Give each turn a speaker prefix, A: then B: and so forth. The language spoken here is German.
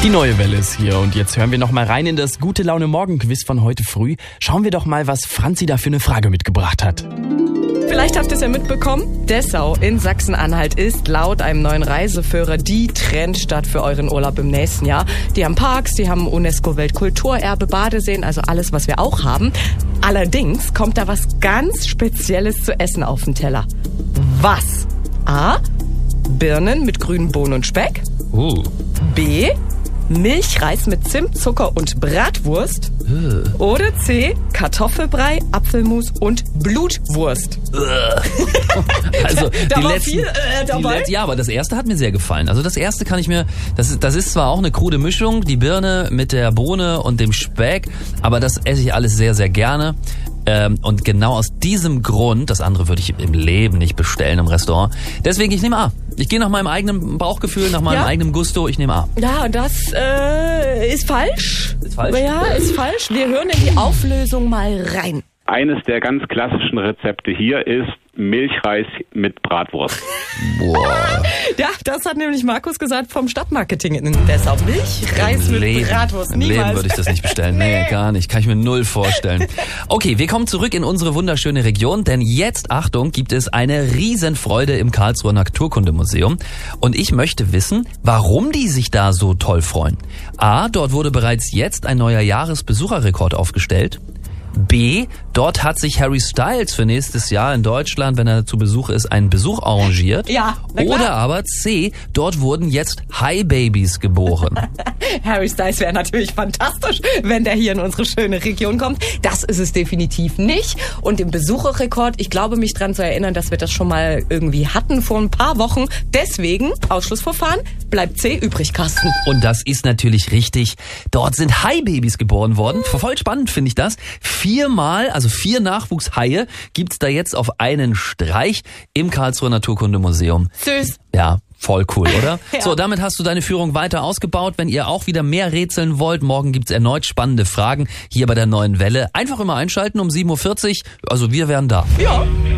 A: Die neue Welle ist hier und jetzt hören wir noch mal rein in das Gute-Laune-Morgen-Quiz von heute früh. Schauen wir doch mal, was Franzi da für eine Frage mitgebracht hat.
B: Vielleicht habt ihr es ja mitbekommen, Dessau in Sachsen-Anhalt ist laut einem neuen Reiseführer die Trendstadt für euren Urlaub im nächsten Jahr. Die haben Parks, die haben UNESCO-Weltkulturerbe, Badeseen, also alles, was wir auch haben. Allerdings kommt da was ganz Spezielles zu essen auf den Teller. Was? A. Birnen mit grünen Bohnen und Speck. B. Milchreis mit Zimt, Zucker und Bratwurst. Oder C. Kartoffelbrei, Apfelmus und Blutwurst.
C: Also
B: Da
C: die
B: war
C: letzten,
B: viel dabei.
C: ja, aber das erste hat mir sehr gefallen. Also das erste kann ich mir, das ist zwar auch eine krude Mischung, die Birne mit der Bohne und dem Speck, aber das esse ich alles sehr, sehr gerne. Und genau aus diesem Grund, das andere würde ich im Leben nicht bestellen im Restaurant. Deswegen, ich nehme A. Ich gehe nach meinem eigenen Bauchgefühl, nach meinem eigenen Gusto, ich nehme A.
B: Ja, das ist falsch.
C: Ist falsch?
B: Ja, ist falsch. Wir hören in die Auflösung mal rein.
D: Eines der ganz klassischen Rezepte hier ist Milchreis mit Bratwurst.
C: Boah.
B: Ja, das hat nämlich Markus gesagt vom Stadtmarketing in Dessau. Milchreis mit Bratwurst.
C: Im Leben
B: Niemals.
C: würde ich das nicht bestellen. Nee, gar nicht. Kann ich mir null vorstellen. Okay, wir kommen zurück in unsere wunderschöne Region, denn jetzt, Achtung, gibt es eine Riesenfreude im Karlsruher Naturkundemuseum. Und ich möchte wissen, warum die sich da so toll freuen. A, dort wurde bereits jetzt ein neuer Jahresbesucherrekord aufgestellt. B, dort hat sich Harry Styles für nächstes Jahr in Deutschland, wenn er zu Besuch ist, einen Besuch arrangiert.
B: Ja, na klar.
C: Oder aber C, dort wurden jetzt Hai-Babys geboren.
B: Harry Styles wäre natürlich fantastisch, wenn der hier in unsere schöne Region kommt. Das ist es definitiv nicht. Und im Besucherrekord, ich glaube mich dran zu erinnern, dass wir das schon mal irgendwie hatten vor ein paar Wochen. Deswegen, Ausschlussverfahren, bleibt C übrig, Carsten.
C: Und das ist natürlich richtig. Dort sind Hai-Babys geboren worden. Voll spannend finde ich das. 4 Nachwuchshaie gibt's da jetzt auf einen Streich im Karlsruher Naturkundemuseum.
B: Süß.
C: Ja, voll cool, oder?
B: Ja.
C: So, damit hast du deine Führung weiter ausgebaut. Wenn ihr auch wieder mehr rätseln wollt, morgen gibt's erneut spannende Fragen hier bei der neuen Welle. Einfach immer einschalten um 7:40 Uhr. Also wir wären da.
B: Ja.